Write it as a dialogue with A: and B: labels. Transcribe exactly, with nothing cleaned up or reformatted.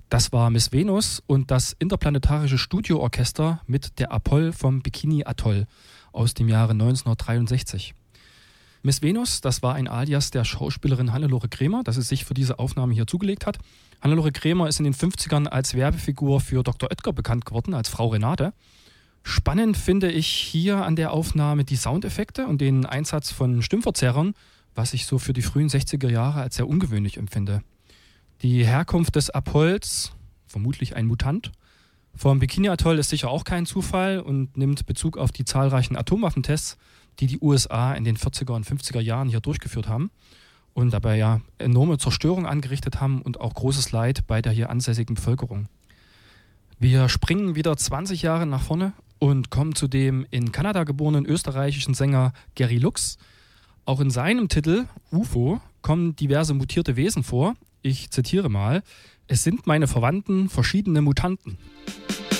A: Das war Miss Venus und das Interplanetarische Studioorchester mit der Apoll vom Bikini Atoll aus dem Jahre neunzehnhundertdreiundsechzig. Miss Venus, das war ein Alias der Schauspielerin Hannelore Krämer, das sie sich für diese Aufnahme hier zugelegt hat. Hannelore Krämer ist in den fünfzigern als Werbefigur für Doktor Oetker bekannt geworden, als Frau Renate. Spannend finde ich hier an der Aufnahme die Soundeffekte und den Einsatz von Stimmverzerrern, was ich so für die frühen sechziger Jahre als sehr ungewöhnlich empfinde. Die Herkunft des Apolls, vermutlich ein Mutant, vom Bikini-Atoll ist sicher auch kein Zufall und nimmt Bezug auf die zahlreichen Atomwaffentests, die die U S A in den vierziger und fünfziger Jahren hier durchgeführt haben und dabei ja enorme Zerstörung angerichtet haben und auch großes Leid bei der hier ansässigen Bevölkerung. Wir springen wieder zwanzig Jahre nach vorne und kommen zu dem in Kanada geborenen österreichischen Sänger Gary Lux. Auch in seinem Titel U F O kommen diverse mutierte Wesen vor. Ich zitiere mal: Es sind meine Verwandten, verschiedene Mutanten.